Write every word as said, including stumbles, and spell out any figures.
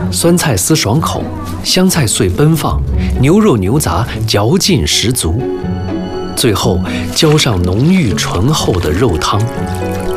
酸菜丝爽口，香菜碎奔放，牛肉牛杂嚼劲十足。最后浇上浓郁醇厚的肉汤。